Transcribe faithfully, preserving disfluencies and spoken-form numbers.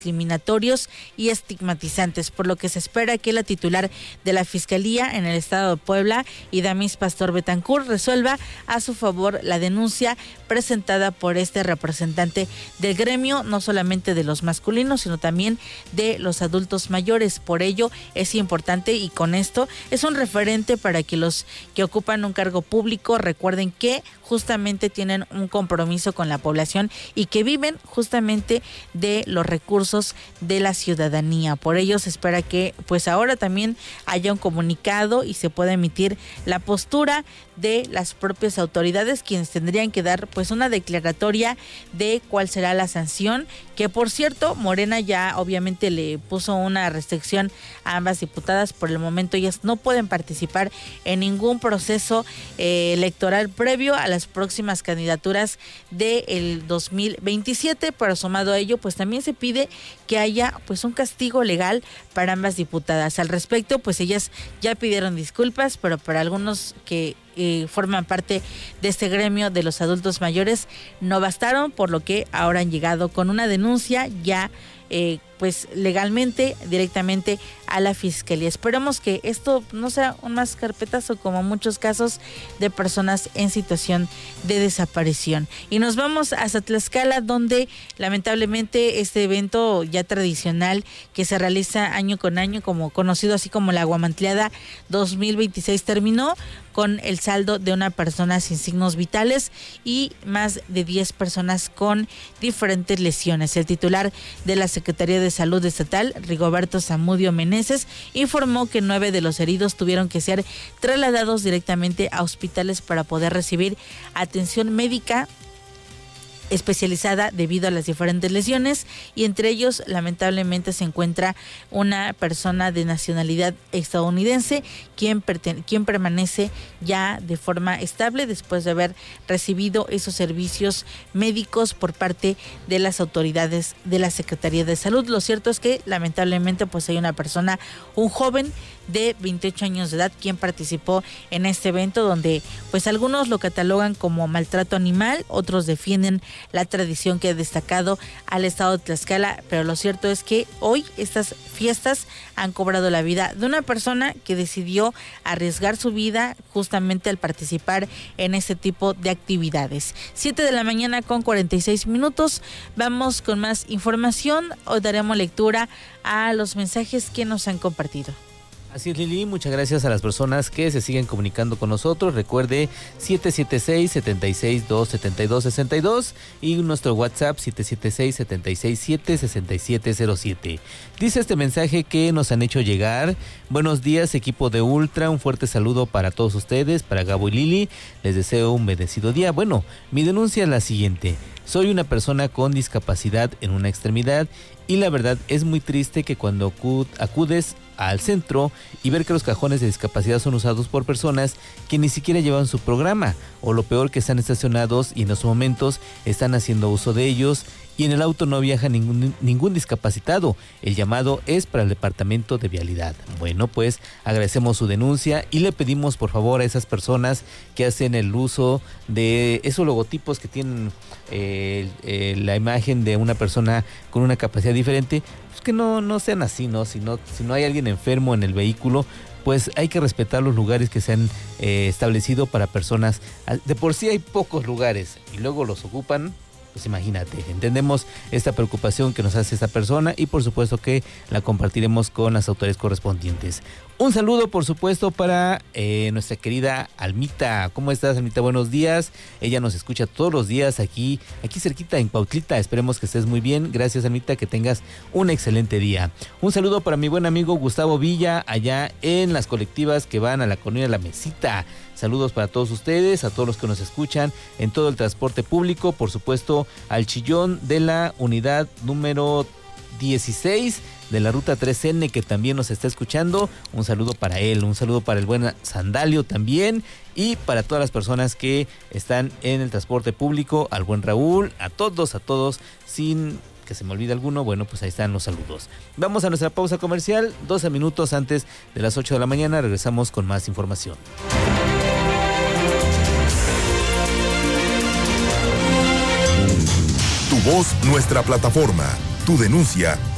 discriminatorios y estigmatizantes, por lo que se espera que la titular de la Fiscalía en el estado de Puebla, Idamis Pastor Betancur, resuelva a su favor la denuncia presentada por este representante del gremio, no solamente de los masculinos, sino también de los adultos mayores. Por ello es importante, y con esto es un referente para que los que ocupan un cargo público recuerden que justamente tienen un compromiso con la población y que viven justamente de los recursos de la ciudadanía. Por ello se espera que pues ahora también haya un comunicado y se pueda emitir la postura de las propias autoridades, quienes tendrían que dar pues una declaratoria de cuál será la sanción, que por cierto Morena ya obviamente le puso una restricción a ambas diputadas. Por el momento ellas no pueden participar en ningún proceso eh, electoral previo a las próximas candidaturas del dos mil veintisiete, pero sumado a ello pues también se pide que haya pues un castigo legal para ambas diputadas. Al respecto pues ellas ya pidieron disculpas, pero para algunos que eh, forman parte de este gremio de los adultos mayores no bastaron, por lo que ahora han llegado con una denuncia ya eh, pues legalmente directamente a la Fiscalía. Esperamos que esto no sea un más carpetazo como muchos casos de personas en situación de desaparición. Y nos vamos hasta Tlaxcala, donde lamentablemente este evento ya tradicional que se realiza año con año, como conocido así como la Guamantleada dos mil veintiséis, terminó con el saldo de una persona sin signos vitales y más de diez personas con diferentes lesiones. El titular de la Secretaría de Salud Estatal, Rigoberto Zamudio Meneses, informó que nueve de los heridos tuvieron que ser trasladados directamente a hospitales para poder recibir atención médica especializada debido a las diferentes lesiones, y entre ellos lamentablemente se encuentra una persona de nacionalidad estadounidense quien, perten- quien permanece ya de forma estable después de haber recibido esos servicios médicos por parte de las autoridades de la Secretaría de Salud. Lo cierto es que lamentablemente pues hay una persona, un joven de veintiocho años de edad, quien participó en este evento, donde pues algunos lo catalogan como maltrato animal, otros defienden la tradición que ha destacado al estado de Tlaxcala, pero lo cierto es que hoy estas fiestas han cobrado la vida de una persona que decidió arriesgar su vida justamente al participar en este tipo de actividades. siete de la mañana con cuarenta y seis minutos, vamos con más información. Hoy daremos lectura a los mensajes que nos han compartido. Así es, Lili, muchas gracias a las personas que se siguen comunicando con nosotros. Recuerde siete siete seis, siete seis dos, siete dos seis dos y nuestro WhatsApp siete siete seis, siete seis siete, seis siete cero siete. Dice este mensaje que nos han hecho llegar: buenos días, equipo de Ultra, un fuerte saludo para todos ustedes, para Gabo y Lili, les deseo un bendecido día. Bueno, mi denuncia es la siguiente: soy una persona con discapacidad en una extremidad y la verdad es muy triste que cuando acudes al centro y ver que los cajones de discapacidad son usados por personas que ni siquiera llevan su programa, o lo peor, que están estacionados y en los momentos están haciendo uso de ellos y en el auto no viaja ningún, ningún discapacitado. El llamado es para el departamento de vialidad. Bueno, pues agradecemos su denuncia y le pedimos por favor a esas personas que hacen el uso de esos logotipos que tienen eh, eh, la imagen de una persona con una capacidad diferente, pues que no, no sean así, ¿no? Si no, si no hay alguien enfermo en el vehículo, pues hay que respetar los lugares que se han eh, establecido para personas. De por sí hay pocos lugares y luego los ocupan. Pues imagínate, entendemos esta preocupación que nos hace esta persona y por supuesto que la compartiremos con las autoridades correspondientes. Un saludo por supuesto para eh, nuestra querida Almita. ¿Cómo estás, Almita? Buenos días. Ella nos escucha todos los días aquí, aquí cerquita en Cuautlita. Esperemos que estés muy bien. Gracias, Almita, que tengas un excelente día. Un saludo para mi buen amigo Gustavo Villa, allá en las colectivas que van a la colonia La Mesita. Saludos para todos ustedes, a todos los que nos escuchan en todo el transporte público, por supuesto al chillón de la unidad número dieciséis de la ruta tres ene que también nos está escuchando. Un saludo para él, un saludo para el buen Sandalio también y para todas las personas que están en el transporte público, al buen Raúl, a todos, a todos, sin que se me olvide alguno. Bueno, pues ahí están los saludos. Vamos a nuestra pausa comercial, doce minutos antes de las ocho de la mañana, regresamos con más información. Tu voz, nuestra plataforma. Tu denuncia,